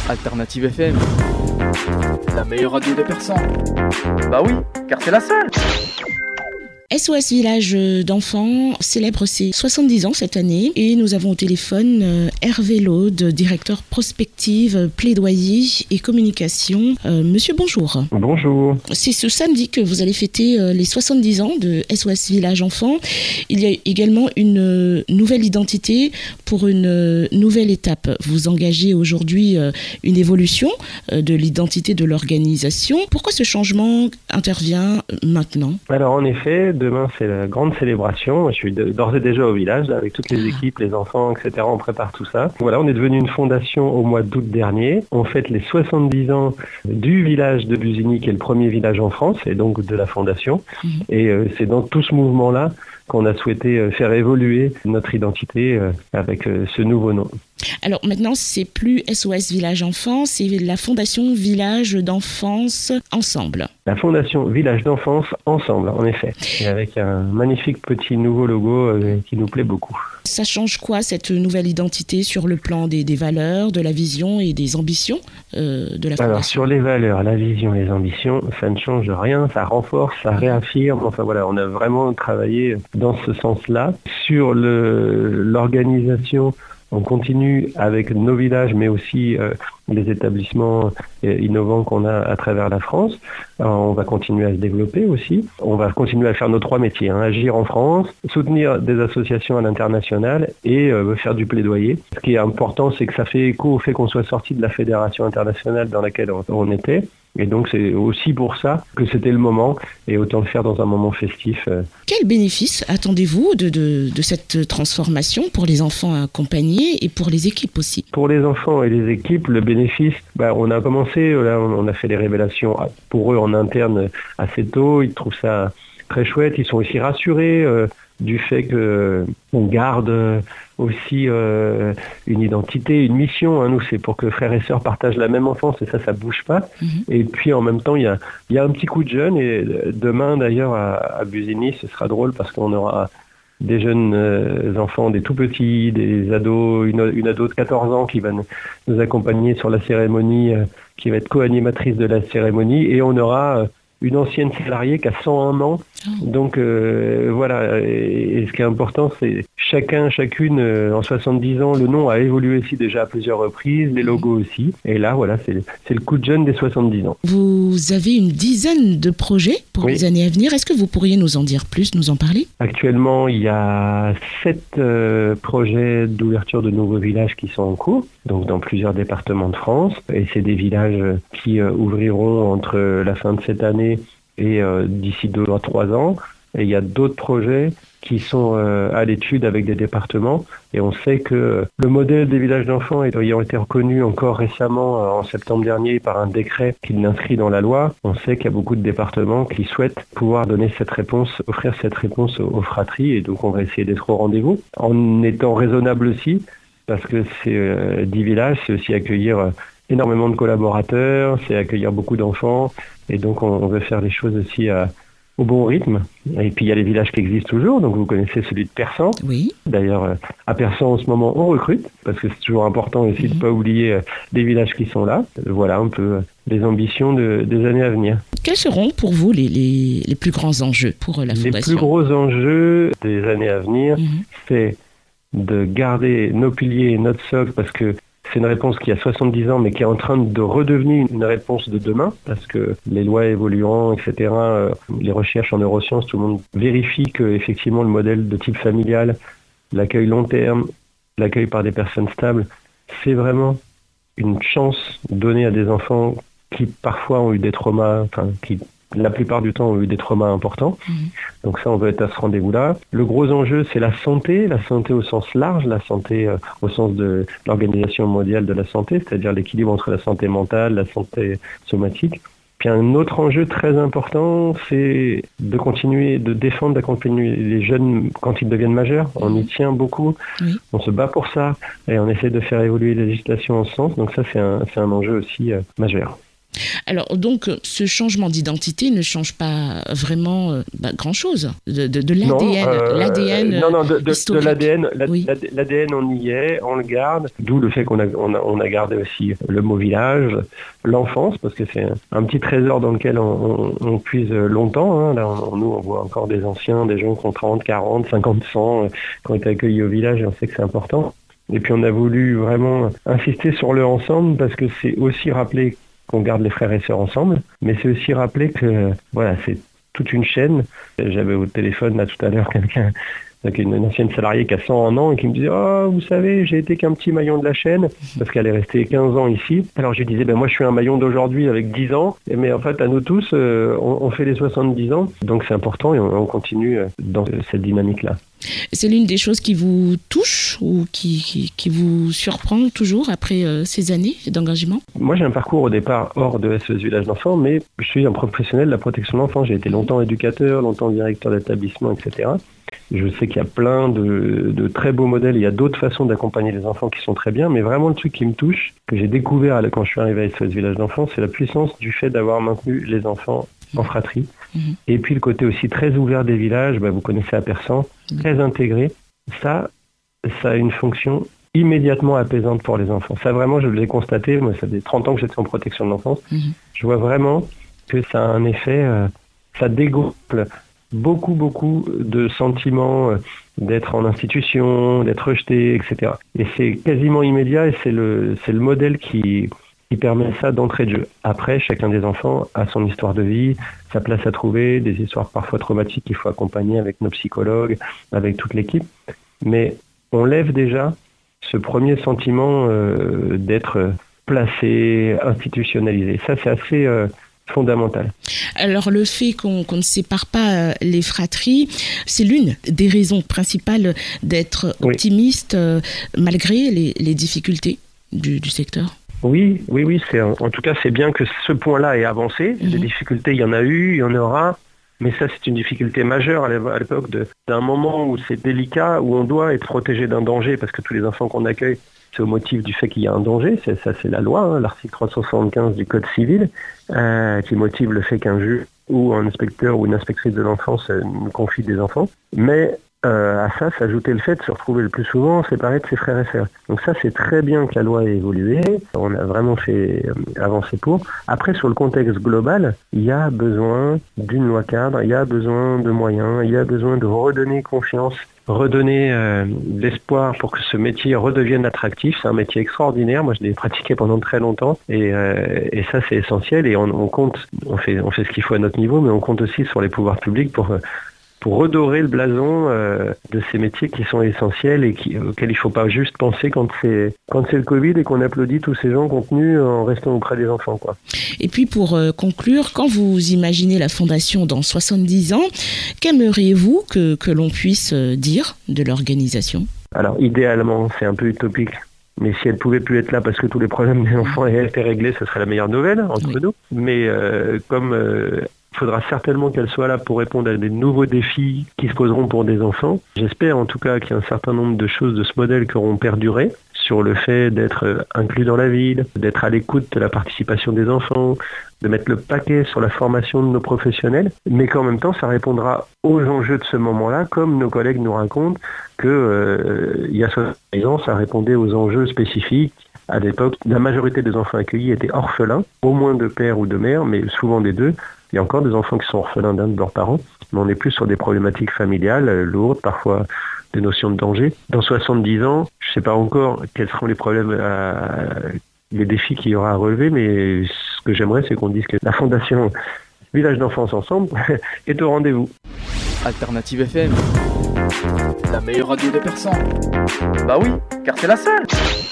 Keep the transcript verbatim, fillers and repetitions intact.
Alternative F M, la meilleure radio des Persans. Bah oui, car c'est la seule. S O S Village d'enfants célèbre ses soixante-dix ans cette année et nous avons au téléphone Hervé Laude, directeur prospective, plaidoyer et communication. Euh, monsieur, bonjour. Bonjour. C'est ce samedi que vous allez fêter les soixante-dix ans de S O S Village Enfants. Il y a également une nouvelle identité pour une nouvelle étape. Vous engagez aujourd'hui une évolution de l'identité de l'organisation. Pourquoi ce changement intervient maintenant ? Alors en effet, demain, c'est la grande célébration. Je suis d'ores et déjà au village, là, avec toutes les équipes, les enfants, et cetera. On prépare tout ça. Voilà, on est devenu une fondation au mois d'août dernier. On fête les soixante-dix ans du village de Busigny, qui est le premier village en France, et donc de la fondation. Mmh. Et euh, c'est dans tout ce mouvement-là qu'on a souhaité faire évoluer notre identité euh, avec euh, ce nouveau nom. Alors maintenant, c'est plus S O S Village Enfants, c'est la Fondation Village d'Enfance Ensemble. La Fondation Village d'Enfance Ensemble, en effet. Et avec un magnifique petit nouveau logo euh, qui nous plaît beaucoup. Ça change quoi, cette nouvelle identité, sur le plan des, des valeurs, de la vision et des ambitions euh, de la Fondation ? Alors, sur les valeurs, la vision, les ambitions, ça ne change rien, ça renforce, ça réaffirme. Enfin voilà, on a vraiment travaillé dans ce sens-là. Sur le, l'organisation, on continue avec nos villages, mais aussi euh, les établissements euh, innovants qu'on a à travers la France. Alors, on va continuer à se développer aussi. On va continuer à faire nos trois métiers, hein, agir en France, soutenir des associations à l'international et euh, faire du plaidoyer. Ce qui est important, c'est que ça fait écho au fait qu'on soit sorti de la fédération internationale dans laquelle on, on était. Et donc, c'est aussi pour ça que c'était le moment, et autant le faire dans un moment festif. Quel bénéfice attendez-vous de, de, de cette transformation pour les enfants accompagnés et pour les équipes aussi ? Pour les enfants et les équipes, le bénéfice, bah, on a commencé, là, on a fait les révélations pour eux en interne assez tôt. Ils trouvent ça très chouette. Ils sont aussi rassurés euh, du fait qu'on garde aussi euh, une identité, une mission. Hein. Nous, c'est pour que frères et sœurs partagent la même enfance, et ça, ça bouge pas. Mmh. Et puis, en même temps, il y a, y a un petit coup de jeune, et demain, d'ailleurs, à, à Busigny, ce sera drôle parce qu'on aura des jeunes euh, enfants, des tout petits, des ados, une, une ado de quatorze ans qui va nous, nous accompagner sur la cérémonie, euh, qui va être co-animatrice de la cérémonie, et on aura euh, une ancienne salariée qui a cent un ans. Donc euh, voilà, et, et ce qui est important, c'est chacun, chacune, euh, en soixante-dix ans, le nom a évolué aussi déjà à plusieurs reprises, les logos aussi. Et là, voilà, c'est, c'est le coup de jeune des soixante-dix ans. Vous avez une dizaine de projets pour oui. les années à venir. Est-ce que vous pourriez nous en dire plus, nous en parler ? Actuellement, il y a sept euh, projets d'ouverture de nouveaux villages qui sont en cours, donc dans plusieurs départements de France. Et c'est des villages qui euh, ouvriront entre la fin de cette année et euh, d'ici deux à trois ans. Et il y a d'autres projets qui sont euh, à l'étude avec des départements. Et on sait que le modèle des villages d'enfants ayant été reconnu encore récemment, euh, en septembre dernier, par un décret qui l'inscrit dans la loi, on sait qu'il y a beaucoup de départements qui souhaitent pouvoir donner cette réponse, offrir cette réponse aux, aux fratries. Et donc on va essayer d'être au rendez-vous, en étant raisonnable aussi, parce que c'est euh, dix villages, c'est aussi accueillir euh, énormément de collaborateurs, c'est accueillir beaucoup d'enfants. Et donc, on, on veut faire les choses aussi à, au bon rythme. Et puis, il y a les villages qui existent toujours. Donc, vous connaissez celui de Persan. Oui. D'ailleurs, à Persan, en ce moment, on recrute, parce que c'est toujours important aussi mmh. de ne pas oublier euh, les villages qui sont là. Voilà un peu euh, les ambitions de, des années à venir. Quels seront pour vous les, les, les plus grands enjeux pour la Fondation ? Les plus gros enjeux des années à venir, mmh. c'est de garder nos piliers et notre socle, parce que c'est une réponse qui a soixante-dix ans, mais qui est en train de redevenir une réponse de demain, parce que les lois évoluant, et cetera, euh, les recherches en neurosciences, tout le monde vérifie que effectivement le modèle de type familial, l'accueil long terme, l'accueil par des personnes stables, c'est vraiment une chance donnée à des enfants qui parfois ont eu des traumas, enfin qui la plupart du temps ont eu des traumas importants. Mmh. Donc ça, on veut être à ce rendez-vous-là. Le gros enjeu, c'est la santé, la santé au sens large, la santé euh, au sens de l'Organisation mondiale de la santé, c'est-à-dire l'équilibre entre la santé mentale, la santé somatique. Puis un autre enjeu très important, c'est de continuer de défendre, d'accompagner les jeunes quand ils deviennent majeurs. On y tient beaucoup, oui. On se bat pour ça et on essaie de faire évoluer la législation en ce sens. Donc ça, c'est un, c'est un enjeu aussi euh, majeur. Alors donc, ce changement d'identité ne change pas vraiment euh, bah, grand-chose de, de, de l'A D N. Non, euh, L'A D N non, non, de, de, de l'A D N, la, oui. l'A D N, on y est, on le garde. D'où le fait qu'on a, on a, on a gardé aussi le mot village, l'enfance, parce que c'est un, un petit trésor dans lequel on, on, on puise longtemps. Hein. Là, on, nous, on voit encore des anciens, des gens qui ont trente, quarante, cinquante, cent, qui ont été accueillis au village, et on sait que c'est important. Et puis on a voulu vraiment insister sur le ensemble, parce que c'est aussi rappeler qu'on garde les frères et sœurs ensemble, mais c'est aussi rappeler que voilà, c'est toute une chaîne. J'avais au téléphone là tout à l'heure quelqu'un, donc une, une ancienne salariée qui a cent un ans et qui me disait « Oh, vous savez, j'ai été qu'un petit maillon de la chaîne » parce qu'elle est restée quinze ans ici. Alors je lui disais ben, « Moi, je suis un maillon d'aujourd'hui avec dix ans, mais en fait, à nous tous, euh, on, on fait les soixante-dix ans, donc c'est important et on, on continue dans cette dynamique-là. » C'est l'une des choses qui vous touche ou qui, qui, qui vous surprend toujours après euh, ces années d'engagement? Moi, j'ai un parcours au départ hors de S O S Village d'enfants, mais je suis un professionnel de la protection de l'enfant. J'ai été longtemps éducateur, longtemps directeur d'établissement, et cetera. Je sais qu'il y a plein de, de très beaux modèles. Il y a d'autres façons d'accompagner les enfants qui sont très bien, mais vraiment le truc qui me touche, que j'ai découvert quand je suis arrivé à S O S Village d'enfants, c'est la puissance du fait d'avoir maintenu les enfants en fratrie. Mmh. Et puis le côté aussi très ouvert des villages, bah, vous connaissez à Persan, mmh. très intégré. Ça, ça a une fonction immédiatement apaisante pour les enfants. Ça vraiment, je l'ai constaté, moi ça fait trente ans que j'étais en protection de l'enfance, mmh. je vois vraiment que ça a un effet, euh, ça dégonfle beaucoup, beaucoup de sentiments euh, d'être en institution, d'être rejeté, et cetera. Et c'est quasiment immédiat et c'est le, c'est le modèle qui... qui permet ça d'entrée de jeu. Après, chacun des enfants a son histoire de vie, sa place à trouver, des histoires parfois traumatiques qu'il faut accompagner avec nos psychologues, avec toute l'équipe. Mais on lève déjà ce premier sentiment euh, d'être placé, institutionnalisé. Ça, c'est assez euh, fondamental. Alors, le fait qu'on, qu'on ne sépare pas les fratries, c'est l'une des raisons principales d'être oui. optimiste euh, malgré les, les difficultés du, du secteur. Oui, oui, oui. C'est, en tout cas, c'est bien que ce point-là ait avancé. Mmh. Des difficultés, il y en a eu, il y en aura. Mais ça, c'est une difficulté majeure à l'époque de, d'un moment où c'est délicat, où on doit être protégé d'un danger, parce que tous les enfants qu'on accueille, c'est au motif du fait qu'il y a un danger. C'est, ça, c'est la loi, hein, l'article trois cent soixante-quinze du Code civil, euh, qui motive le fait qu'un juge ou un inspecteur ou une inspectrice de l'enfance euh, nous confie des enfants. Mais Euh, à ça, s'ajouter le fait de se retrouver le plus souvent séparé de ses frères et sœurs. Donc ça, c'est très bien que la loi ait évolué. On a vraiment fait euh, avancer pour. Après, sur le contexte global, il y a besoin d'une loi cadre, il y a besoin de moyens, il y a besoin de redonner confiance, redonner euh, de l'espoir pour que ce métier redevienne attractif. C'est un métier extraordinaire. Moi, je l'ai pratiqué pendant très longtemps et, euh, et ça, c'est essentiel. Et on, on compte, on fait, on fait ce qu'il faut à notre niveau, mais on compte aussi sur les pouvoirs publics pour euh, pour redorer le blason euh, de ces métiers qui sont essentiels et qui, auxquels il ne faut pas juste penser quand c'est, quand c'est le Covid et qu'on applaudit tous ces gens contenus en restant auprès des enfants, quoi. Et puis pour euh, conclure, quand vous imaginez la Fondation dans soixante-dix ans, qu'aimeriez-vous que, que l'on puisse dire de l'organisation ? Alors idéalement, c'est un peu utopique. Mais si elle pouvait plus être là parce que tous les problèmes des enfants étaient réglés, ce serait la meilleure nouvelle entre oui. nous. Mais euh, comme euh, il faudra certainement qu'elle soit là pour répondre à des nouveaux défis qui se poseront pour des enfants. J'espère en tout cas qu'il y a un certain nombre de choses de ce modèle qui auront perduré sur le fait d'être inclus dans la ville, d'être à l'écoute de la participation des enfants, de mettre le paquet sur la formation de nos professionnels, mais qu'en même temps ça répondra aux enjeux de ce moment-là, comme nos collègues nous racontent que euh, il y a soixante ans, ça répondait aux enjeux spécifiques. À l'époque, la majorité des enfants accueillis étaient orphelins, au moins de père ou de mère, mais souvent des deux. Il y a encore des enfants qui sont orphelins d'un de leurs parents, mais on est plus sur des problématiques familiales euh, lourdes, parfois des notions de danger. Dans soixante-dix ans, je ne sais pas encore quels seront les problèmes, à, les défis qu'il y aura à relever, mais ce que j'aimerais, c'est qu'on dise que la Fondation Village d'enfance ensemble est au rendez-vous. Alternative F M, la meilleure radio de Persan. Bah oui, car c'est la seule.